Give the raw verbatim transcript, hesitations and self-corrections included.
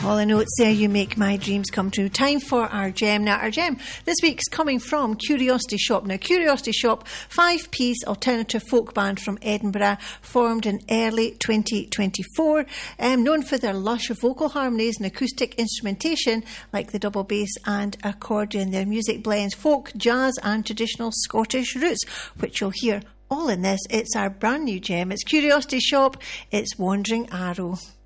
All the notes there, you make my dreams come true. Time for our gem. Now, our gem this week's coming from Curiosity Shop. Now, Curiosity Shop, five-piece alternative folk band from Edinburgh, formed in early twenty twenty-four, um, known for their lush vocal harmonies and acoustic instrumentation like the double bass and accordion. Their music blends folk, jazz and traditional Scottish roots, which you'll hear all in this. It's our brand new gem. It's Curiosity Shop. It's Wandering Arrow.